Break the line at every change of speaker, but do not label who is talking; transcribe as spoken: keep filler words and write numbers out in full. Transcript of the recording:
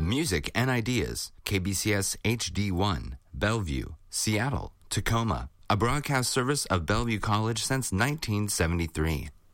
Music and ideas. K B C S H D one, Bellevue, Seattle, Tacoma. A broadcast service of Bellevue College since nineteen seventy-three.